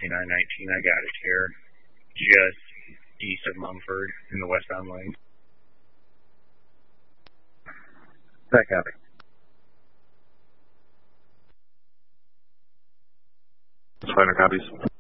5919. I got it here, just east of Mumford in the westbound lane. That copy. Finder copies.